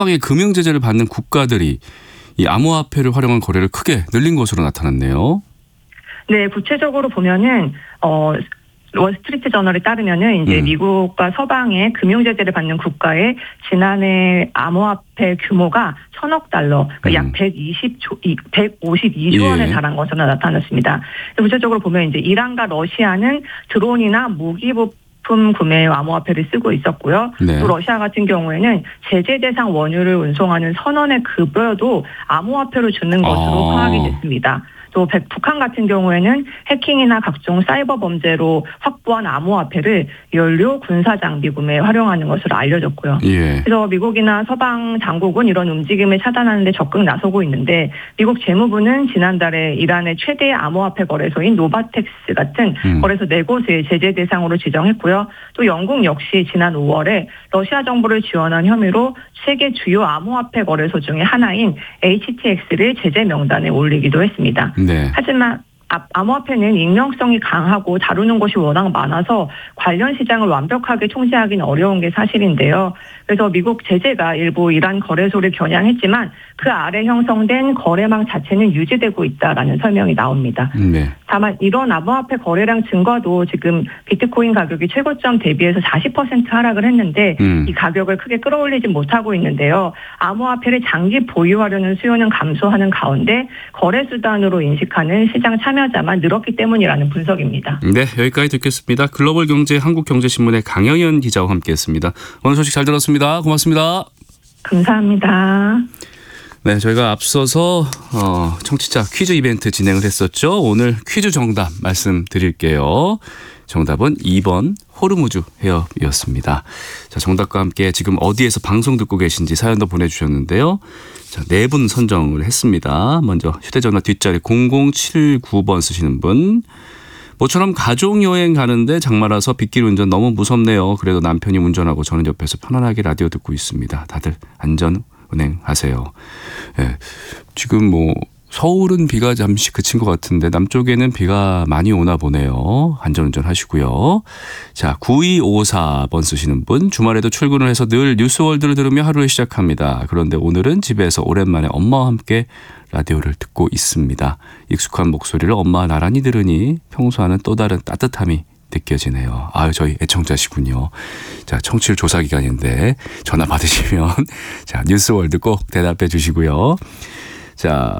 서방의 금융 제재를 받는 국가들이 이 암호화폐를 활용한 거래를 크게 늘린 것으로 나타났네요. 네, 구체적으로 보면은 월스트리트 저널에 따르면은 이제 미국과 서방의 금융 제재를 받는 국가의 지난해 암호화폐 규모가 1,000억 달러, 그러니까 약 152조 원에 달한 것으로 나타났습니다. 구체적으로 보면 이제 이란과 러시아는 드론이나 무기 부품 구매 암호화폐를 쓰고 있었고요. 네. 또 러시아 같은 경우에는 제재 대상 원유를 운송하는 선원의 급여도 암호화폐로 주는 것으로 파악이 됐습니다. 또 북한 같은 경우에는 해킹이나 각종 사이버 범죄로 확보한 암호화폐를 연료, 군사 장비 구매에 활용하는 것으로 알려졌고요. 예. 그래서 미국이나 서방 당국은 이런 움직임을 차단하는 데 적극 나서고 있는데 미국 재무부는 지난달에 이란의 최대 암호화폐 거래소인 노바텍스 같은 거래소 4곳을 제재 대상으로 지정했고요. 또 영국 역시 지난 5월에 러시아 정부를 지원한 혐의로 세계 주요 암호화폐 거래소 중에 하나인 HTX를 제재 명단에 올리기도 했습니다. 네. 하지만 암호화폐는 익명성이 강하고 다루는 것이 워낙 많아서 관련 시장을 완벽하게 통제하기는 어려운 게 사실인데요. 그래서 미국 제재가 일부 이란 거래소를 겨냥했지만 그 아래 형성된 거래망 자체는 유지되고 있다라는 설명이 나옵니다. 네. 다만 이런 암호화폐 거래량 증가도 지금 비트코인 가격이 최고점 대비해서 40% 하락을 했는데 이 가격을 크게 끌어올리지 못하고 있는데요. 암호화폐를 장기 보유하려는 수요는 감소하는 가운데 거래 수단으로 인식하는 시장 참여자만 늘었기 때문이라는 분석입니다. 네, 여기까지 듣겠습니다. 글로벌 경제 한국경제신문의 강영현 기자와 함께했습니다. 오늘 소식 잘 들었습니다. 고맙습니다. 감사합니다. 네, 저희가 앞서서 청취자 퀴즈 이벤트 진행을 했었죠. 오늘 퀴즈 정답 말씀드릴게요. 정답은 2번 호르무즈 해협이었습니다. 자, 정답과 함께 지금 어디에서 방송 듣고 계신지 사연도 보내주셨는데요. 자, 4분 선정을 했습니다. 먼저 휴대전화 뒷자리 0079번 쓰시는 분. 모처럼 가족여행 가는데 장마라서 빗길 운전 너무 무섭네요. 그래도 남편이 운전하고 저는 옆에서 편안하게 라디오 듣고 있습니다. 다들 안전 운행하세요. 네, 지금 서울은 비가 잠시 그친 것 같은데 남쪽에는 비가 많이 오나 보네요. 안전운전 하시고요. 자, 9254번 쓰시는 분. 주말에도 출근을 해서 늘 뉴스월드를 들으며 하루를 시작합니다. 그런데 오늘은 집에서 오랜만에 엄마와 함께 라디오를 듣고 있습니다. 익숙한 목소리를 엄마와 나란히 들으니 평소와는 또 다른 따뜻함이 느껴지네요. 아유, 저희 애청자시군요. 자, 청취율 조사 기간인데 전화 받으시면 자, 뉴스월드 꼭 대답해 주시고요. 자,